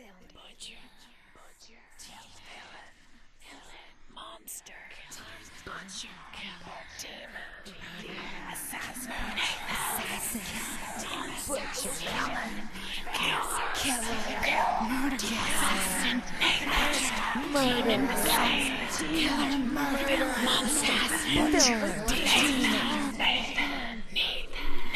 Butcher, villain, monster, butcher, killer, demon, assassin, butcher, villain, killer, murder, assassin, demon, killer, murder, monster, butcher, demon.